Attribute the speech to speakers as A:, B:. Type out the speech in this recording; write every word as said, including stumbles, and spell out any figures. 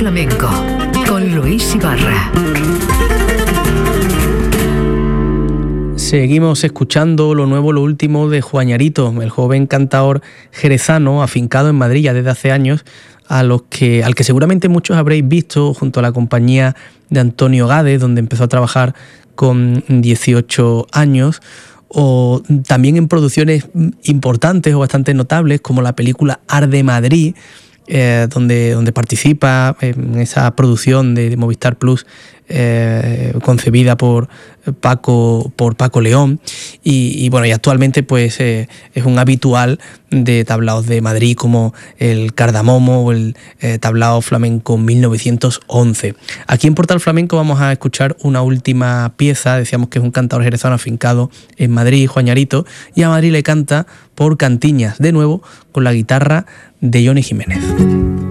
A: Flamenco con Luis Ibarra.
B: Seguimos escuchando lo nuevo, lo último de Juañarito, el joven cantador jerezano afincado en Madrid ya desde hace años, a los que, al que seguramente muchos habréis visto junto a la compañía de Antonio Gades, donde empezó a trabajar con dieciocho años, o también en producciones importantes o bastante notables como la película Arde Madrid, eh, donde, donde participa en esa producción de, de Movistar Plus, eh, concebida por Paco, por Paco León, y, y bueno, y actualmente pues eh, es un habitual de tablaos de Madrid como el Cardamomo o el eh, tablao flamenco mil novecientos once. Aquí en Portal Flamenco vamos a escuchar una última pieza. Decíamos que es un cantador jerezano afincado en Madrid, Juañarito, y a Madrid le canta por Cantiñas, de nuevo con la guitarra de Johnny Jiménez.